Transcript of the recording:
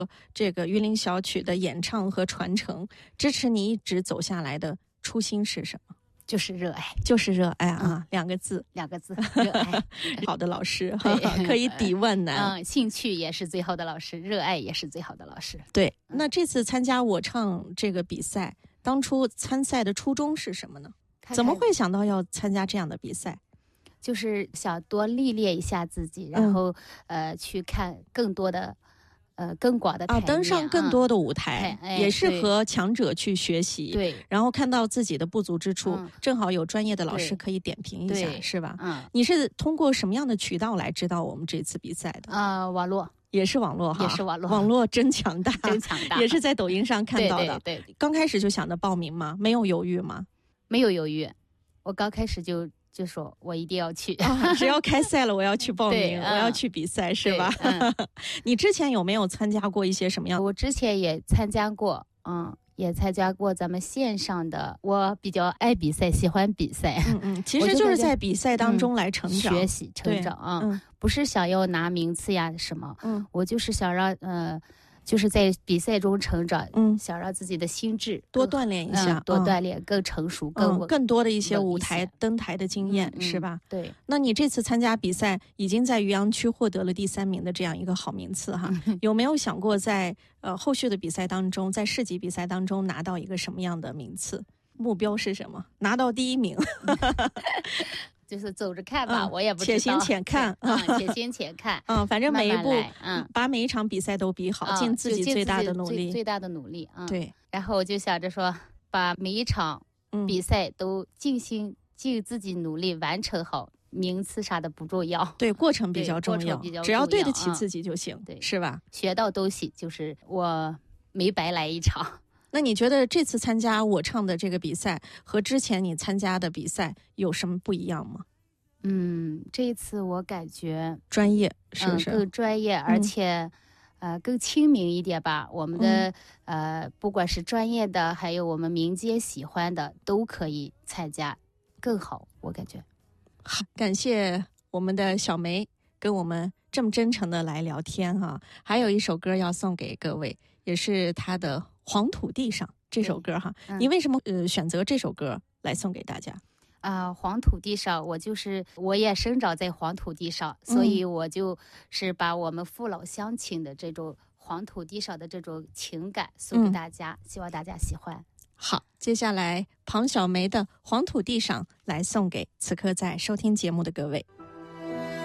这个榆林小曲的演唱和传承，支持你一直走下来的初心是什么？ 就是热爱， 就是热爱啊，两个字， 热爱。 好的老师可以抵万难。 兴趣也是最好的老师，热爱也是最好的老师。 对，那这次参加我唱这个比赛，当初参赛的初衷是什么呢？怎么会想到要参加这样的比赛？ 就是想多历练一下自己，然后去看更多的更广的台面登上更多的舞台，也是和强者去学习， 对， 然后看到自己的不足之处，正好有专业的老师可以点评一下，是吧？你是通过什么样的渠道来知道我们这次比赛的？ 网络。 也是网络哈， 也是网络， 网络真强大， 真强大， 也是在抖音上看到的。 对， 刚开始就想着报名吗？没有犹豫吗？ 没有犹豫，我刚开始就说我一定要去， 只要开赛了，我要去报名，我要去比赛，是吧？你之前有没有参加过一些什么样？ 我之前也参加过，也参加过咱们线上的。我比较爱比赛，喜欢比赛。 其实就是在比赛当中来成长、 学习、成长不是想要拿名次呀什么。我就是想让就是在比赛中成长，想让自己的心智多锻炼一下， 多锻炼，更成熟， 更多的一些舞台登台的经验，是吧？ 对。 那你这次参加比赛，已经在渔阳区获得了第3名的这样一个好名次哈，有没有想过在后续的比赛当中，在市级比赛当中拿到一个什么样的名次？目标是什么？拿到第1名。 就是走着看吧，我也不知道， 且行且看且行且看。 反正每一步， 慢慢把每一场比赛都比好，尽自己最大的努力， 最大的努力。 对。 然后我就想着说，把每一场比赛都尽自己努力完成好，名次啥的不重要。 对，过程比较重要，只要对得起自己就行，是吧？ 学到东西，就是我没白来一场。 那你觉得这次参加我唱的这个比赛和之前你参加的比赛有什么不一样吗？ 这一次我感觉专业，是不是？ 更专业，而且更亲民一点吧。我们的不管是专业的，还有我们民间喜欢的，都可以参加，更好，我感觉。 好，感谢我们的小梅跟我们这么真诚的来聊天哈。还有一首歌要送给各位，也是她的《黄土地上》这首歌哈。你为什么选择这首歌来送给大家？ 黄土地上，我也生长在黄土地上，所以我就是把我们父老乡亲的这种黄土地上的这种情感送给大家，希望大家喜欢。 好，接下来庞小梅的《黄土地上》来送给此刻在收听节目的各位。